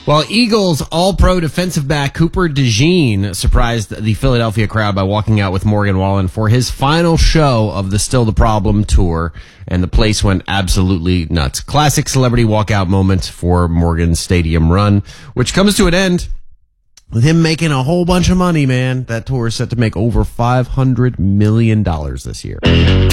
Well, Eagles All-Pro defensive back Cooper DeJean surprised the Philadelphia crowd by walking out with Morgan Wallen for his final show of the Still the Problem tour, and the place went absolutely nuts. Classic celebrity walkout moment for Morgan's stadium run, which comes to an end with him making a whole bunch of money, man. That tour is set to make over $500 million this year.